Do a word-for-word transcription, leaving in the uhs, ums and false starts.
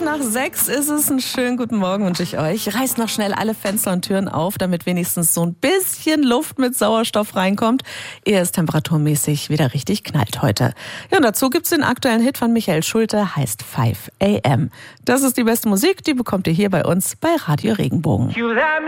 nach sechs ist es. Einen schönen guten Morgen wünsche ich euch. Reißt noch schnell alle Fenster und Türen auf, damit wenigstens so ein bisschen Luft mit Sauerstoff reinkommt, ehe es temperaturmäßig wieder richtig knallt heute. Ja, und dazu gibt's den aktuellen Hit von Michael Schulte, heißt five a m. Das ist die beste Musik, die bekommt ihr hier bei uns bei Radio Regenbogen.